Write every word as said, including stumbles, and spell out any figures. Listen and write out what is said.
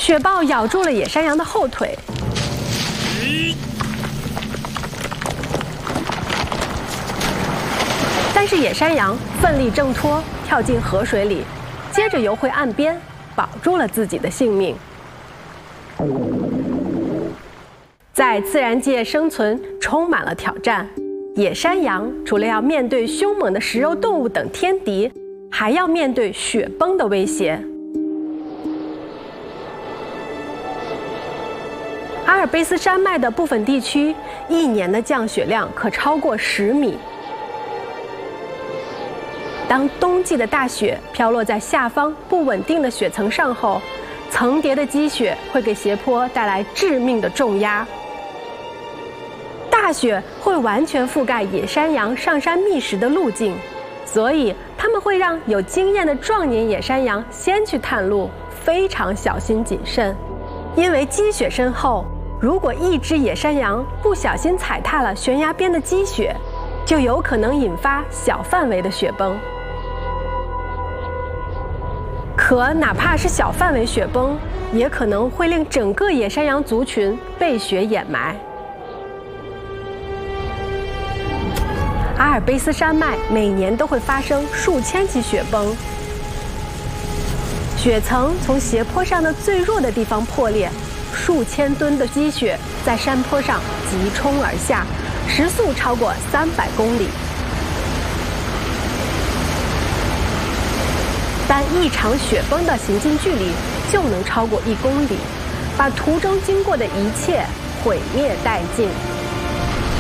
雪豹咬住了野山羊的后腿，但是野山羊奋力挣脱，跳进河水里，接着游回岸边，保住了自己的性命。在自然界生存充满了挑战，野山羊除了要面对凶猛的食肉动物等天敌，还要面对雪崩的威胁。阿尔卑斯山脉的部分地区，一年的降雪量可超过十米。当冬季的大雪飘落在下方不稳定的雪层上后，层叠的积雪会给斜坡带来致命的重压。大雪会完全覆盖野山羊上山觅食的路径，所以他们会让有经验的壮年野山羊先去探路，非常小心谨慎。因为积雪深厚，如果一只野山羊不小心踩踏了悬崖边的积雪，就有可能引发小范围的雪崩。可哪怕是小范围雪崩，也可能会令整个野山羊族群被雪掩埋。阿尔卑斯山脉每年都会发生数千起雪崩，雪层从斜坡上的最弱的地方破裂，数千吨的积雪在山坡上急冲而下，时速超过三百公里。但一场雪崩的行进距离就能超过一公里，把途中经过的一切毁灭殆尽。